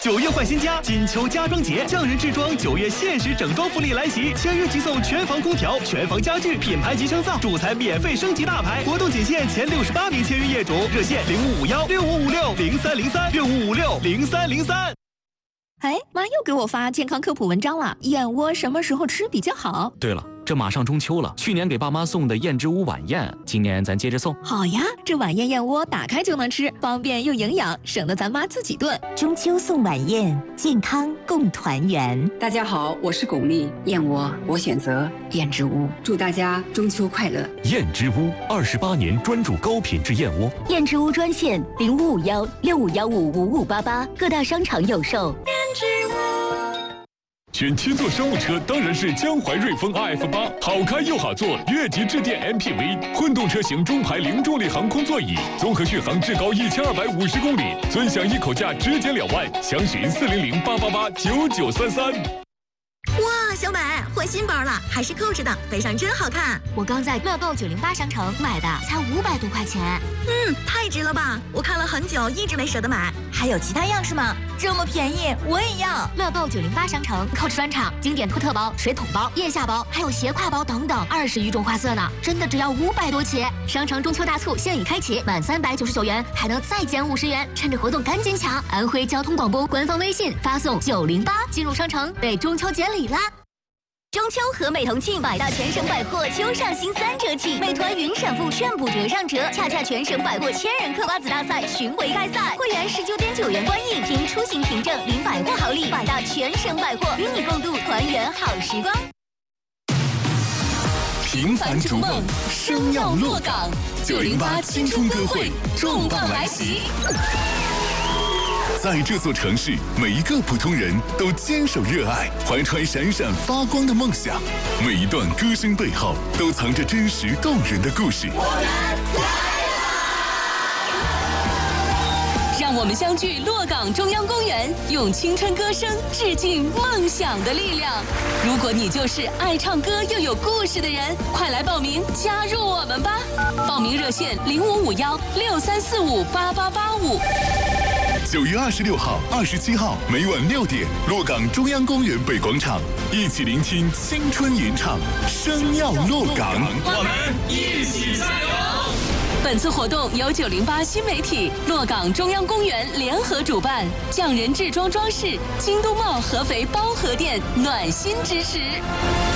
9月换新家，金秋家装节，匠人制装9月限时整装福利来袭，签约即送全房空调、全房家具、品牌级升噪，主材免费升级大牌。活动仅限前68名签约业主，热线055165560303。 哎，妈又给我发健康科普文章了，燕窝什么时候吃比较好？ 对了，这马上中秋了，去年给爸妈送的燕之屋晚宴，今年咱接着送。 好呀，这晚宴燕窝打开就能吃，方便又营养，省得咱妈自己炖。 中秋送晚宴，健康共团圆。 大家好，我是巩俐，燕窝我选择燕之屋，祝大家中秋快乐。 燕之屋28年专注高品质燕窝。 燕之屋专线0551651588，各大商场有售。 选7座商务车当然是江淮瑞风 RF8，好开又好坐，越级致电 MPV， 混动车型中排零重力航空座椅，综合续航至高1250公里，尊享一口价直减2万，详询40088889933。 哇，小美换新包了，还是扣着的，背上真好看。 我刚在乐购908商城买的，才500多块钱。 太值了吧！我看了很久，一直没舍得买。 还有其他样式吗？这么便宜，我也要。乐购908商城扣着专场，经典托特包、水桶包、腋下包，还有斜挎包等等，20余种花色呢，真的只要500多起。商城中秋大促现已开启，满399元还能再减50元，趁着活动赶紧抢！安徽交通广播官方微信发送908进入商城，被中秋节礼啦！ 中秋和美同庆，百大全省百货秋上新3折起，美团云闪付炫补折上折，恰恰全省百货千人嗑瓜子大赛巡回开赛，会员19.9元观影，凭出行凭证领百货好礼，百大全省百货与你共度团圆好时光。 平凡逐梦，生要落岗。908青春歌会重磅来袭。在这座城市，每一个普通人都坚守热爱，怀揣闪闪发光的梦想。每一段歌声背后，都藏着真实动人的故事。 让我们相聚洛岗中央公园，用青春歌声致敬梦想的力量。如果你就是爱唱歌又有故事的人，快来报名加入我们吧！报名热线055163458885。 9月26号、27号每晚6点，洛岗中央公园北广场，一起聆听青春吟唱，生要洛岗， 我们一起加油！ 本次活动由908新媒体、洛岗中央公园联合主办，匠人制装装饰、京都茂合肥包河店暖心支持。